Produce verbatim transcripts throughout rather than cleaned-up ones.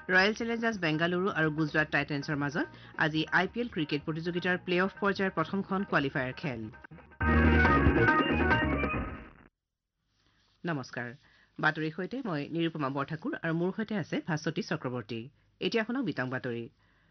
Royal Challengers Bengaluru আৰু গুজৰাট টাইটেন্সৰ মাজত আজি আই পি এল ক্ৰিকেট প্ৰতিযোগিতাৰ প্লে অফ পৰ্যায়ৰ প্ৰথমখন কোৱালিফায়াৰ খেল। নমস্কাৰ, বাতৰিৰ সৈতে মই নিৰুপমা বৰঠাকুৰ আৰু মোৰ সৈতে আছে ভাস্বতী চক্ৰৱৰ্তী। এতিয়া শুনক বিতং বাতৰি।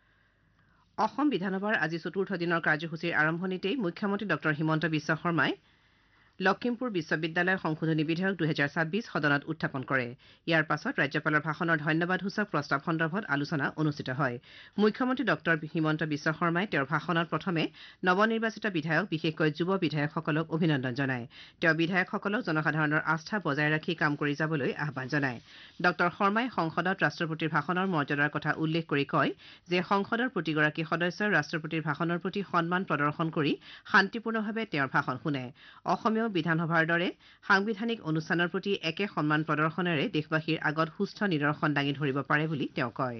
অসম বিধানসভাৰ আজি চতুৰ্থ দিনৰ কাৰ্যসূচীৰ আৰম্ভণিতেই মুখ্যমন্ত্ৰী ডঃ হিমন্ত বিশ্ব শৰ্মাই লখিমপুৰ বিশ্ববিদ্যালয় সংশোধনী বিধেয়ক দুহেজাৰ ছাব্বিছ সদনত উত্থাপন কৰে। ইয়াৰ পাছত ৰাজ্যপালৰ ভাষণৰ ধন্যবাদসূচক প্ৰস্তাৱ সন্দৰ্ভত আলোচনা অনুষ্ঠিত হয়। মুখ্যমন্ত্ৰী ডঃ হিমন্ত বিশ্ব শৰ্মাই তেওঁৰ ভাষণত প্ৰথমে নৱনিৰ্বাচিত বিধায়ক বিশেষকৈ যুৱ বিধায়কসকলক অভিনন্দন জনায়। তেওঁ বিধায়কসকলক জনসাধাৰণৰ আস্থা বজাই ৰাখি কাম কৰি যাবলৈ আহ্বান জনায়। ডঃ শৰ্মাই সংসদত ৰাষ্ট্ৰপতিৰ ভাষণৰ মৰ্যাদাৰ কথা উল্লেখ কৰি কয় যে সংসদৰ প্ৰতিগৰাকী সদস্যই ৰাষ্ট্ৰপতিৰ ভাষণৰ প্ৰতি সন্মান প্ৰদৰ্শন কৰি শান্তিপূৰ্ণভাৱে তেওঁৰ ভাষণ শুনে। অসমীয়া বিধানসভাৰ দৰে সাংবিধানিক অনুষ্ঠানৰ প্ৰতি একে সন্মান প্ৰদৰ্শনেৰে দেশবাসীৰ আগত সুস্থ নিদৰ্শন দাঙি ধৰিব পাৰে বুলি তেওঁ কয়।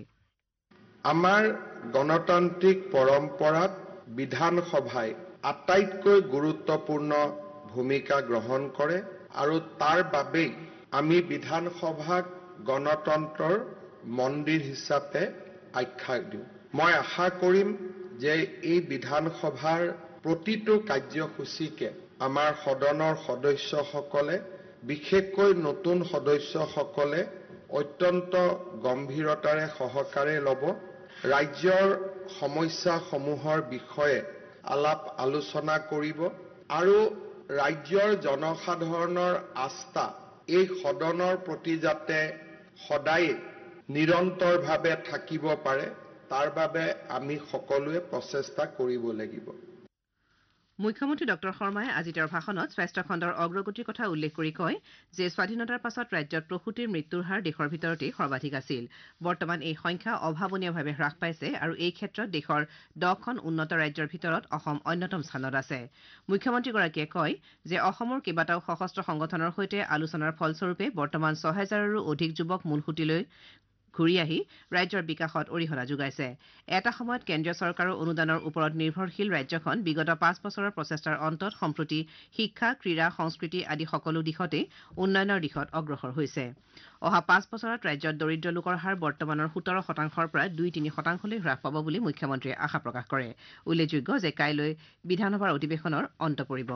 আমাৰ গণতান্ত্ৰিক পৰম্পৰাত বিধানসভাই আটাইতকৈ গুৰুত্বপূৰ্ণ ভূমিকা গ্ৰহণ কৰে আৰু তাৰ বাবেই আমি বিধানসভাক গণতন্ত্ৰৰ মন্দিৰ হিচাপে আখ্যা দিওঁ। মই আশা কৰিম যে এই বিধানসভাৰ প্ৰতিটো কাৰ্যসূচীকে আমাৰ সদনৰ সদস্যসকলে, বিশেষকৈ নতুন সদস্যসকলে অত্যন্ত গম্ভীৰতাৰে সহকাৰে ল'ব। ৰাজ্যৰ সমস্যাসমূহৰ বিষয়ে আলাপ আলোচনা কৰিব আৰু ৰাজ্যৰ জনসাধাৰণৰ আস্থা এই সদনৰ প্ৰতি যাতে সদায় নিৰন্তৰভাৱে থাকিব পাৰে, তাৰ বাবে আমি সকলোৱে প্ৰচেষ্টা কৰিব লাগিব। মুখ্যমন্ত্ৰী ডঃ শৰ্মাই আজি তেওঁৰ ভাষণত স্বাস্থ্য খণ্ডৰ অগ্ৰগতিৰ কথা উল্লেখ কৰি কয় যে স্বাধীনতাৰ পাছত ৰাজ্যত প্ৰসূতিৰ মৃত্যুৰ হাৰ দেশৰ ভিতৰতেই সৰ্বাধিক আছিল। বৰ্তমান এই সংখ্যা অভাৱনীয়ভাৱে হ্ৰাস পাইছে আৰু এই ক্ষেত্ৰত দেশৰ দহখন উন্নত ৰাজ্যৰ ভিতৰত অসম অন্যতম স্থানত আছে। মুখ্যমন্ত্ৰীগৰাকীয়ে কয় যে অসমৰ কেইবাটাও সশস্ত্ৰ সংগঠনৰ সৈতে আলোচনাৰ ফলস্বৰূপে বৰ্তমান ছহেজাৰৰো অধিক যুৱক মূলসুঁতিলৈ ঘূৰি আহি ৰাজ্যৰ বিকাশত অৰিহণা যোগাইছে। এটা সময়ত কেন্দ্ৰীয় চৰকাৰৰ অনুদানৰ ওপৰত নিৰ্ভৰশীল ৰাজ্যখন বিগত পাঁচ বছৰৰ প্ৰচেষ্টাৰ অন্তত সম্প্ৰতি শিক্ষা, ক্ৰীড়া, সংস্কৃতি আদি সকলো দিশতেই উন্নয়নৰ দিশত অগ্ৰসৰ হৈছে। অহা পাঁচ বছৰত ৰাজ্যত দৰিদ্ৰ লোকৰ হাৰ বৰ্তমানৰ সোতৰ শতাংশৰ পৰা দুই তিনি শতাংশলৈ হ্ৰাস পাব বুলি মুখ্যমন্ত্ৰীয়ে আশা প্ৰকাশ কৰে। উল্লেখযোগ্য যে কাইলৈ বিধানসভাৰ অধিৱেশনৰ অন্ত পৰিব।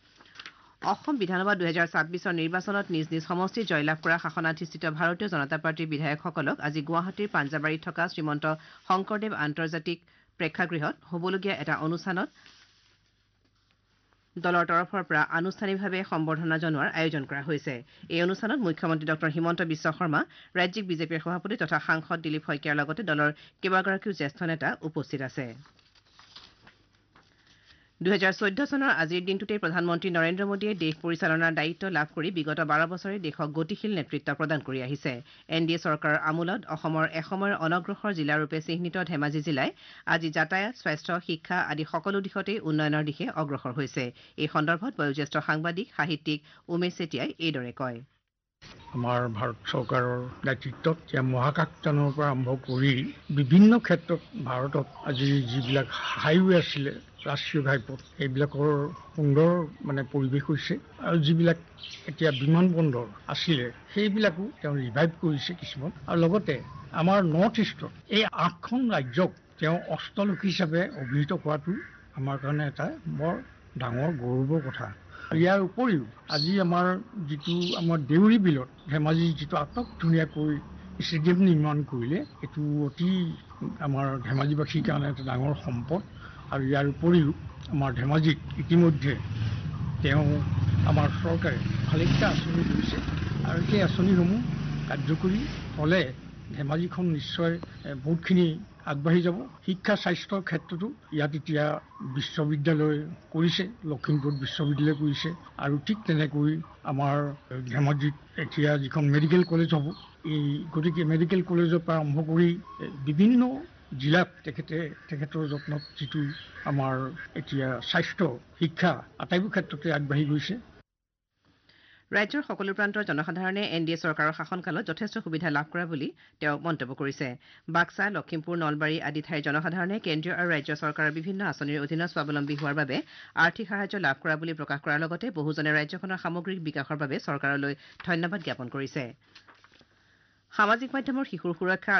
অসম বিধানসভা দুহেজাৰ ছাব্বিছৰ নিৰ্বাচনত নিজ নিজ সমষ্টিত জয়লাভ কৰা শাসনাধিষ্ঠিত ভাৰতীয় জনতা পাৰ্টীৰ বিধায়কসকলক আজি গুৱাহাটীৰ পাঞ্জাবাৰীত থকা শ্ৰীমন্ত শংকৰদেৱ আন্তৰ্জাতিক প্ৰেক্ষাগৃহত হ'বলগীয়া এটা অনুষ্ঠানত দলৰ তৰফৰ পৰা আনুষ্ঠানিকভাৱে সম্বৰ্ধনা জনোৱাৰ আয়োজন কৰা হৈছে। এই অনুষ্ঠানত মুখ্যমন্ত্ৰী ডঃ হিমন্ত বিশ্ব শৰ্মা, ৰাজ্যিক বিজেপিৰ সভাপতি তথা সাংসদ দিলীপ শইকীয়াৰ লগতে দলৰ কেইবাগৰাকীও জ্যেষ্ঠ নেতা উপস্থিত আছে। দুহেজাৰ চৈধ্য চনৰ আজিৰ দিনটোতেই প্ৰধানমন্ত্ৰী নৰেন্দ্ৰ মোদীয়ে দেশ পৰিচালনাৰ দায়িত্ব লাভ কৰি বিগত বাৰ বছৰে দেশক গতিশীল নেতৃত্ব প্ৰদান কৰি আহিছে। এন ডি এ চৰকাৰৰ আমোলত অসমৰ এসময়ৰ অনগ্ৰসৰ জিলাৰূপে চিহ্নিত ধেমাজি জিলাই আজি যাতায়াত, স্বাস্থ্য, শিক্ষা আদি সকলো দিশতেই উন্নয়নৰ দিশে অগ্ৰসৰ হৈছে। এই সন্দৰ্ভত বয়োজ্যেষ্ঠ সাংবাদিক সাহিত্যিক উমেশ চেতিয়াই এইদৰে কয়। আমাৰ ভাৰত চৰকাৰৰ নেতৃত্বত এতিয়া মহাকাশযানৰ পৰা আৰম্ভ কৰি বিভিন্ন ক্ষেত্ৰত ভাৰতত আজি যিবিলাক হাইৱে আছিলে, ৰাষ্ট্ৰীয় ঘাইপথ, এইবিলাকৰ সুন্দৰ মানে পৰিৱেশ হৈছে আৰু যিবিলাক এতিয়া বিমান বন্দৰ আছিলে সেইবিলাকো তেওঁ ৰিভাইভ কৰিছে কিছুমান। আৰু লগতে আমাৰ নৰ্থ ইষ্টত এই আঠখন ৰাজ্যক তেওঁ অষ্টলোক হিচাপে অভিহিত কৰাটো আমাৰ কাৰণে এটা বৰ ডাঙৰ গৌৰৱৰ কথা। ইয়াৰ উপৰিও আজি আমাৰ যিটো আমাৰ দেউৰী বিলত ধেমাজি যিটো আটক ধুনীয়াকৈ ষ্টেডিয়াম নিৰ্মাণ কৰিলে, এইটো অতি আমাৰ ধেমাজিবাসীৰ কাৰণে এটা ডাঙৰ সম্পদ। আৰু ইয়াৰ উপৰিও আমাৰ ধেমাজিত ইতিমধ্যে তেওঁ আমাৰ চৰকাৰে ভালেকেইটা আঁচনি লৈছে আৰু সেই আঁচনিসমূহ কাৰ্যকৰী হ'লে ধেমাজিখন নিশ্চয় বহুতখিনি আগবাঢ়ি যাব। শিক্ষা স্বাস্থ্যৰ ক্ষেত্ৰতো ইয়াত এতিয়া বিশ্ববিদ্যালয় কৰিছে, লখিমপুৰ বিশ্ববিদ্যালয় কৰিছে আৰু ঠিক তেনেকৈ আমাৰ ধেমাজিত এতিয়া যিখন মেডিকেল কলেজ হ'ব, এই গতিকে মেডিকেল কলেজৰ পৰা আৰম্ভ কৰি বিভিন্ন জিলাত তেখেতে তেখেতৰ যত্নত যিটো আমাৰ এতিয়া স্বাস্থ্য, শিক্ষা আটাইবোৰ ক্ষেত্ৰতে আগবাঢ়ি গৈছে। ৰাজ্যৰ সকলো প্ৰান্তৰ জনসাধাৰণে এন ডি এ চৰকাৰৰ শাসনকালত যথেষ্ট সুবিধা লাভ কৰা বুলি তেওঁ মন্তব্য কৰিছে। বাক্সা, লখিমপুৰ, নলবাৰী আদি ঠাইৰ জনসাধাৰণে কেন্দ্ৰীয় আৰু ৰাজ্য চৰকাৰৰ বিভিন্ন আঁচনিৰ অধীনত স্বাৱলম্বী হোৱাৰ বাবে আৰ্থিক সাহায্য লাভ কৰা বুলি প্ৰকাশ কৰাৰ লগতে বহুজনে ৰাজ্যখনৰ সামগ্ৰিক বিকাশৰ বাবে চৰকাৰলৈ ধন্যবাদ জ্ঞাপন কৰিছে। সামাজিক মাধ্যমৰ শিশুৰ সুৰক্ষা